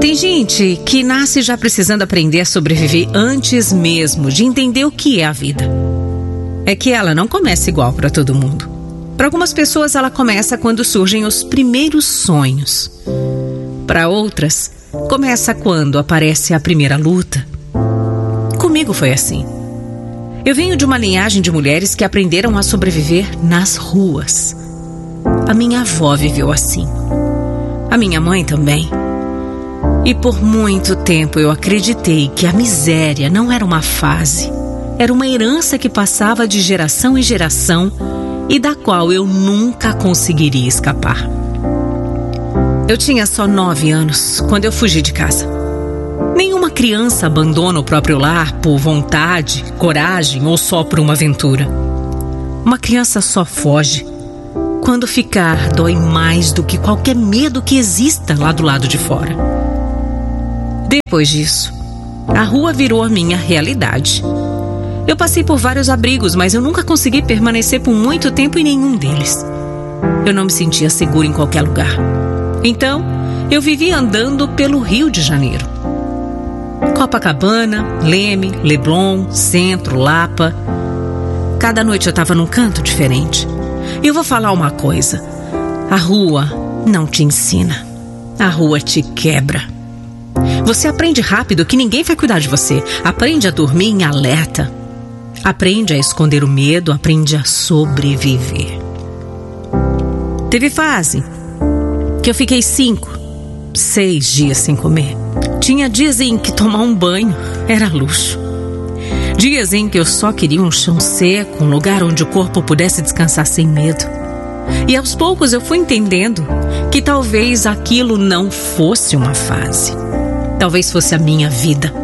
Tem gente que nasce já precisando aprender a sobreviver antes mesmo de entender o que é a vida. É que ela não começa igual para todo mundo. Para algumas pessoas ela começa quando surgem os primeiros sonhos. Para outras, começa quando aparece a primeira luta. Comigo foi assim. Eu venho de uma linhagem de mulheres que aprenderam a sobreviver nas ruas. A minha avó viveu assim. A minha mãe também. E por muito tempo eu acreditei que a miséria não era uma fase. Era uma herança que passava de geração em geração e da qual eu nunca conseguiria escapar. Eu tinha só 9 anos quando eu fugi de casa. Nenhuma criança abandona o próprio lar por vontade, coragem ou só por uma aventura. Uma criança só foge quando ficar dói mais do que qualquer medo que exista lá do lado de fora. Depois disso, a rua virou a minha realidade. Eu passei por vários abrigos, mas eu nunca consegui permanecer por muito tempo em nenhum deles. Eu não me sentia segura em qualquer lugar. Então, eu vivia andando pelo Rio de Janeiro. Copacabana, Leme, Leblon, Centro, Lapa. Cada noite eu estava num canto diferente. E eu vou falar uma coisa. A rua não te ensina. A rua te quebra. Você aprende rápido que ninguém vai cuidar de você. Aprende a dormir em alerta. Aprende a esconder o medo. Aprende a sobreviver. Teve fase que eu fiquei 5, 6 dias sem comer. Tinha dias em que tomar um banho era luxo. Dias em que eu só queria um chão seco, um lugar onde o corpo pudesse descansar sem medo. E aos poucos eu fui entendendo que talvez aquilo não fosse uma fase. Talvez fosse a minha vida.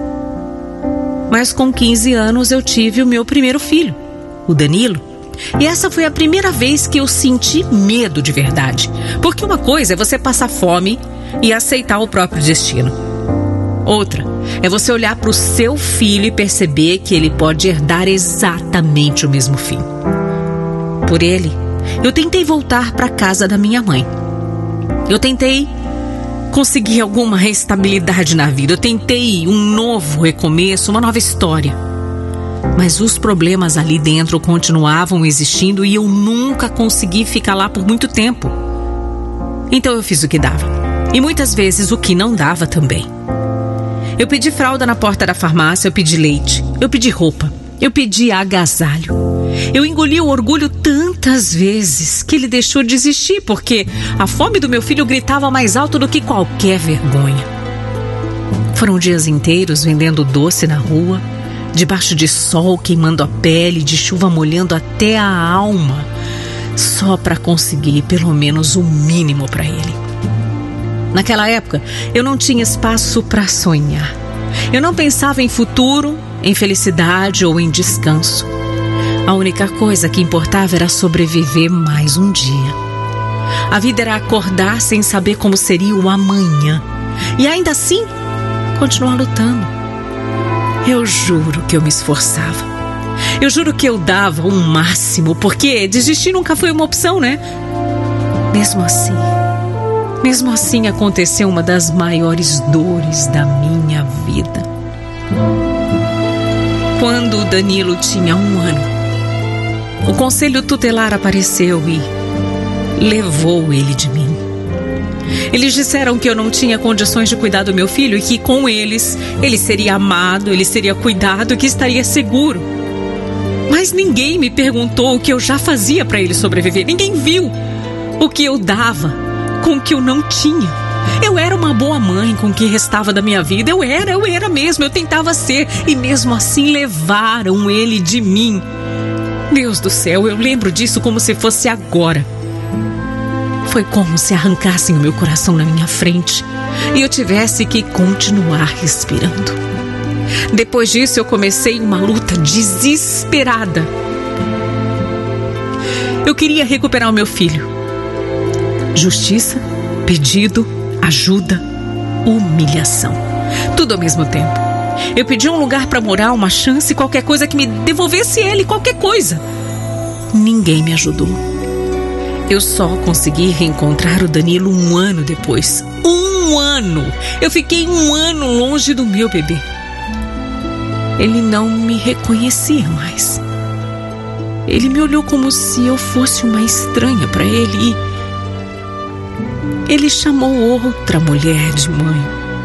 Mas com 15 anos eu tive o meu primeiro filho, o Danilo. E essa foi a primeira vez que eu senti medo de verdade. Porque uma coisa é você passar fome e aceitar o próprio destino. Outra é você olhar para o seu filho e perceber que ele pode herdar exatamente o mesmo fim. Por ele, eu tentei voltar para a casa da minha mãe. Eu tentei conseguir alguma estabilidade na vida. Eu tentei um novo recomeço, uma nova história. Mas os problemas ali dentro continuavam existindo e eu nunca consegui ficar lá por muito tempo. Então eu fiz o que dava. E muitas vezes o que não dava também. Eu pedi fralda na porta da farmácia, eu pedi leite, eu pedi roupa, eu pedi agasalho. Eu engoli o orgulho tantas vezes que ele deixou de existir, porque a fome do meu filho gritava mais alto do que qualquer vergonha. Foram dias inteiros vendendo doce na rua, debaixo de sol queimando a pele, de chuva molhando até a alma, só para conseguir pelo menos o mínimo para ele. Naquela época, eu não tinha espaço para sonhar. Eu não pensava em futuro, em felicidade ou em descanso. A única coisa que importava era sobreviver mais um dia. A vida era acordar sem saber como seria o amanhã. E ainda assim, continuar lutando. Eu juro que eu me esforçava. Eu juro que eu dava o máximo, porque desistir nunca foi uma opção, né? Mesmo assim aconteceu uma das maiores dores da minha vida. Quando o Danilo tinha 1 ano, o conselho tutelar apareceu e levou ele de mim. Eles disseram que eu não tinha condições de cuidar do meu filho e que com eles, ele seria amado, ele seria cuidado e que estaria seguro. Mas ninguém me perguntou o que eu já fazia para ele sobreviver. Ninguém viu o que eu dava com o que eu não tinha. Eu era uma boa mãe com o que restava da minha vida. Eu era mesmo, eu tentava ser. E mesmo assim levaram ele de mim. Deus do céu, eu lembro disso como se fosse agora. Foi como se arrancassem o meu coração na minha frente e eu tivesse que continuar respirando. Depois disso, eu comecei uma luta desesperada. Eu queria recuperar o meu filho. Justiça, pedido, ajuda, humilhação. Tudo ao mesmo tempo. Eu pedi um lugar para morar, uma chance, qualquer coisa que me devolvesse ele, qualquer coisa. Ninguém me ajudou. Eu só consegui reencontrar o Danilo 1 ano depois. 1 ano! Eu fiquei 1 ano longe do meu bebê. Ele não me reconhecia mais. Ele me olhou como se eu fosse uma estranha para ele e ele chamou outra mulher de mãe.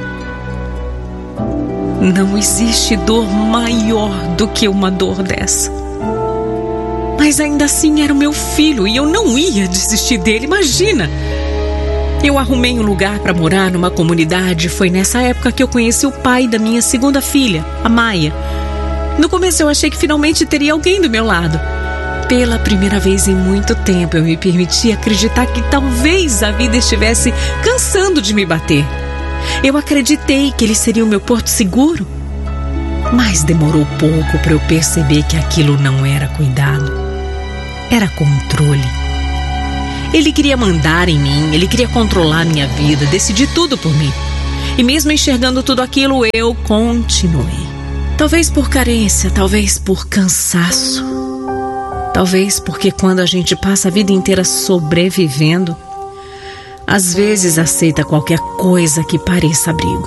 Não existe dor maior do que uma dor dessa. Mas ainda assim era o meu filho e eu não ia desistir dele, imagina! Eu arrumei um lugar para morar numa comunidade. Foi nessa época que eu conheci o pai da minha segunda filha, a Maia. No começo eu achei que finalmente teria alguém do meu lado. Pela primeira vez em muito tempo eu me permiti acreditar que talvez a vida estivesse cansando de me bater. Eu acreditei que ele seria o meu porto seguro. Mas demorou pouco para eu perceber que aquilo não era cuidado. Era controle. Ele queria mandar em mim, ele queria controlar minha vida, decidir tudo por mim. E mesmo enxergando tudo aquilo, eu continuei. Talvez por carência, talvez por cansaço. Talvez porque quando a gente passa a vida inteira sobrevivendo, às vezes aceita qualquer coisa que pareça abrigo.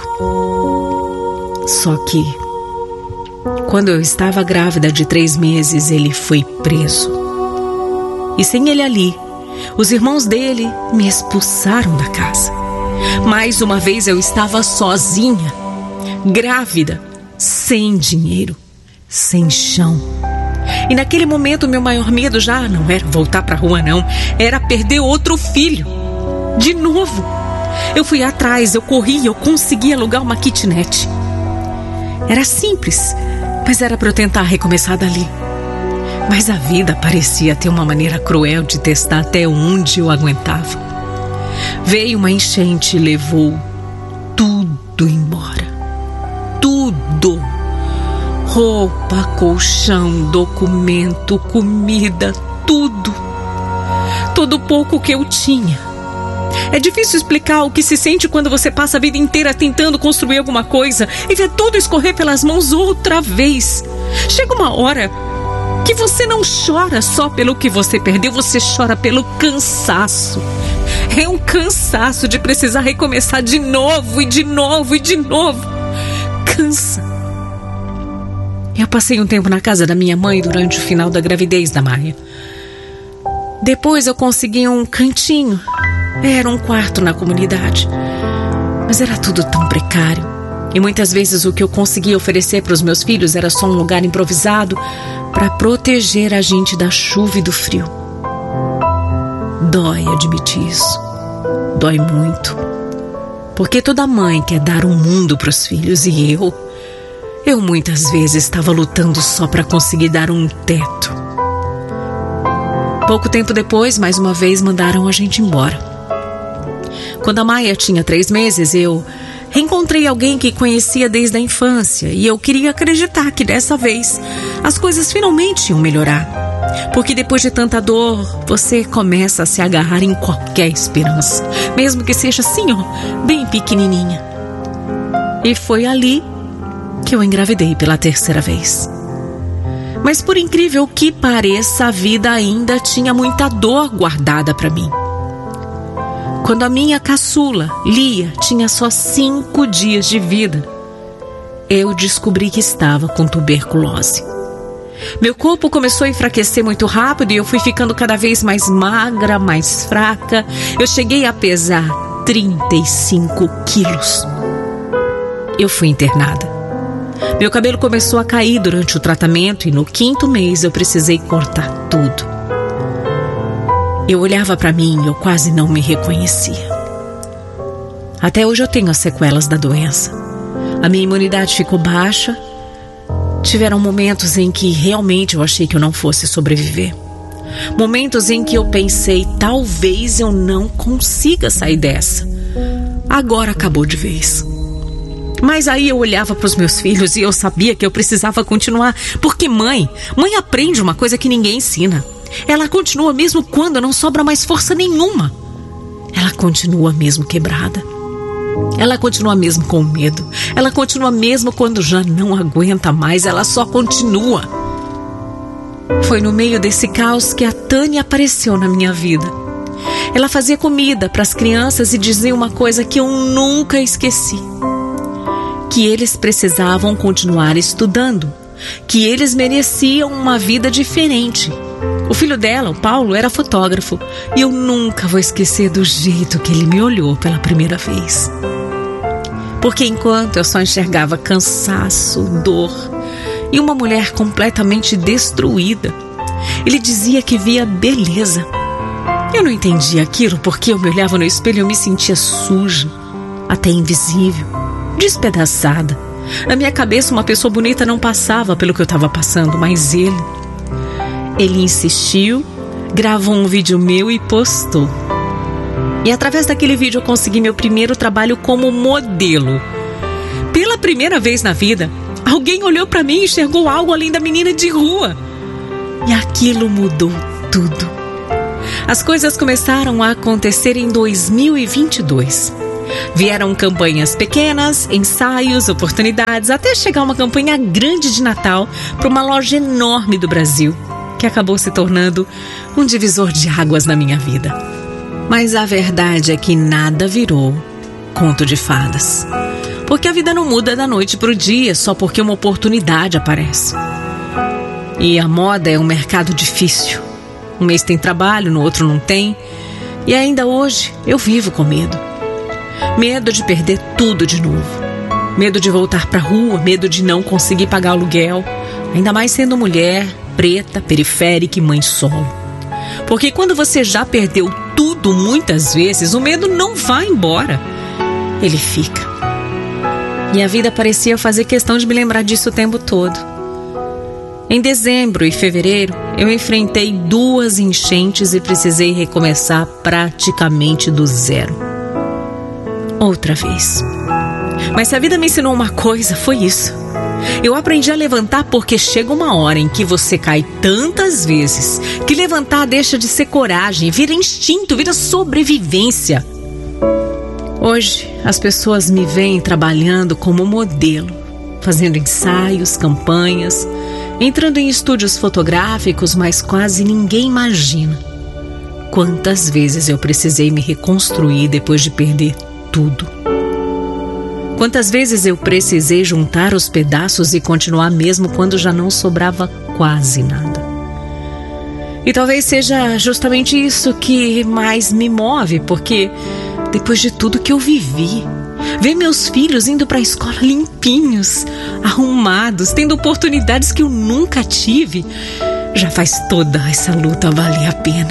Só que, quando eu estava grávida de 3 meses, ele foi preso. E sem ele ali, os irmãos dele me expulsaram da casa. Mais uma vez eu estava sozinha, grávida, sem dinheiro, sem chão. E naquele momento meu maior medo já não era voltar para a rua não, era perder outro filho. De novo. Eu fui atrás, eu corri, eu consegui alugar uma kitnet. Era simples, mas era para eu tentar recomeçar dali. Mas a vida parecia ter uma maneira cruel de testar até onde eu aguentava. Veio uma enchente e levou tudo embora. Tudo. Roupa, colchão, documento, comida, tudo. Todo pouco que eu tinha. É difícil explicar o que se sente quando você passa a vida inteira tentando construir alguma coisa e vê tudo escorrer pelas mãos outra vez. Chega uma hora que você não chora só pelo que você perdeu, você chora pelo cansaço. É um cansaço de precisar recomeçar de novo e de novo e de novo. Cansa. Eu passei um tempo na casa da minha mãe durante o final da gravidez da Maia. Depois eu consegui um cantinho. Era um quarto na comunidade. Mas era tudo tão precário. E muitas vezes o que eu conseguia oferecer para os meus filhos era só um lugar improvisado para proteger a gente da chuva e do frio. Dói admitir isso. Dói muito. Porque toda mãe quer dar um mundo para os filhos e eu muitas vezes estava lutando só para conseguir dar um teto. Pouco tempo depois, mais uma vez, mandaram a gente embora. Quando a Maia tinha 3 meses, eu reencontrei alguém que conhecia desde a infância e eu queria acreditar que dessa vez as coisas finalmente iam melhorar. Porque depois de tanta dor, você começa a se agarrar em qualquer esperança, mesmo que seja assim, bem pequenininha. E foi ali que eu engravidei pela 3ª vez. Mas por incrível que pareça, a vida ainda tinha muita dor guardada para mim. Quando a minha caçula, Lia, tinha só 5 dias de vida, eu descobri que estava com tuberculose. Meu corpo começou a enfraquecer muito rápido e eu fui ficando cada vez mais magra, mais fraca. Eu cheguei a pesar 35 quilos. Eu fui internada. Meu cabelo começou a cair durante o tratamento e no 5º mês eu precisei cortar tudo. Eu olhava para mim e eu quase não me reconhecia. Até hoje eu tenho as sequelas da doença. A minha imunidade ficou baixa. Tiveram momentos em que realmente eu achei que eu não fosse sobreviver. Momentos em que eu pensei, talvez eu não consiga sair dessa. Agora acabou de vez. Mas aí eu olhava para os meus filhos e eu sabia que eu precisava continuar. Porque mãe aprende uma coisa que ninguém ensina. Ela continua mesmo quando não sobra mais força nenhuma. Ela continua mesmo quebrada. Ela continua mesmo com medo. Ela continua mesmo quando já não aguenta mais. Ela só continua. Foi no meio desse caos que a Tânia apareceu na minha vida. Ela fazia comida para as crianças e dizia uma coisa que eu nunca esqueci: que eles precisavam continuar estudando, que eles mereciam uma vida diferente. O filho dela, o Paulo, era fotógrafo e eu nunca vou esquecer do jeito que ele me olhou pela primeira vez. Porque enquanto eu só enxergava cansaço, dor e uma mulher completamente destruída, ele dizia que via beleza. Eu não entendia aquilo porque eu me olhava no espelho e eu me sentia suja, até invisível, despedaçada. Na minha cabeça, uma pessoa bonita não passava pelo que eu estava passando, mas ele insistiu, gravou um vídeo meu e postou. E através daquele vídeo eu consegui meu primeiro trabalho como modelo. Pela primeira vez na vida, alguém olhou para mim e enxergou algo além da menina de rua. E aquilo mudou tudo. As coisas começaram a acontecer em 2022. Vieram campanhas pequenas, ensaios, oportunidades, até chegar uma campanha grande de Natal para uma loja enorme do Brasil, que acabou se tornando um divisor de águas na minha vida. Mas a verdade é que nada virou conto de fadas. Porque a vida não muda da noite para o dia só porque uma oportunidade aparece. E a moda é um mercado difícil. Um mês tem trabalho, no outro não tem. E ainda hoje eu vivo com medo. Medo de perder tudo de novo. Medo de voltar para a rua, medo de não conseguir pagar aluguel. Ainda mais sendo mulher, preta, periférica e mãe solo. Porque quando você já perdeu tudo muitas vezes, o medo não vai embora. Ele fica. E a vida parecia fazer questão de me lembrar disso o tempo todo. Em dezembro e fevereiro, eu enfrentei 2 enchentes e precisei recomeçar praticamente do zero. Outra vez. Mas se a vida me ensinou uma coisa, foi isso. Eu aprendi a levantar porque chega uma hora em que você cai tantas vezes que levantar deixa de ser coragem, vira instinto, vira sobrevivência. Hoje, as pessoas me veem trabalhando como modelo, fazendo ensaios, campanhas, entrando em estúdios fotográficos, mas quase ninguém imagina quantas vezes eu precisei me reconstruir depois de perder tudo. Quantas vezes eu precisei juntar os pedaços e continuar mesmo quando já não sobrava quase nada. E talvez seja justamente isso que mais me move, porque depois de tudo que eu vivi, ver meus filhos indo para a escola limpinhos, arrumados, tendo oportunidades que eu nunca tive, já faz toda essa luta valer a pena.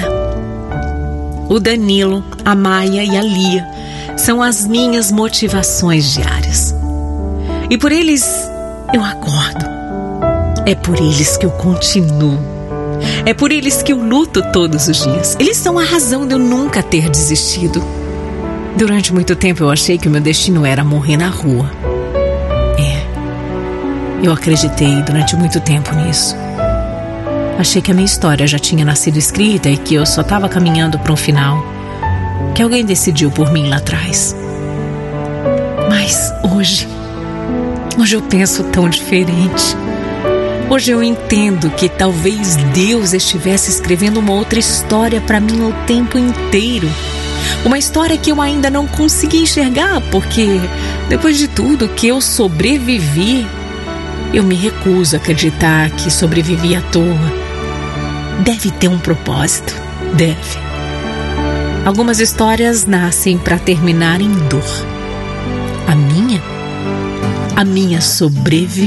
O Danilo, a Maia e a Lia são as minhas motivações diárias. E por eles eu acordo. É por eles que eu continuo. É por eles que eu luto todos os dias. Eles são a razão de eu nunca ter desistido. Durante muito tempo eu achei que o meu destino era morrer na rua. Eu acreditei durante muito tempo nisso. Achei que a minha história já tinha nascido escrita e que eu só estava caminhando para um final que alguém decidiu por mim lá atrás. Mas hoje eu penso tão diferente. Hoje eu entendo que talvez Deus estivesse escrevendo uma outra história para mim o tempo inteiro. Uma história que eu ainda não consegui enxergar, porque depois de tudo que eu sobrevivi, eu me recuso a acreditar que sobrevivi à toa. Deve ter um propósito, deve. Algumas histórias nascem para terminar em dor. A minha sobreviveu.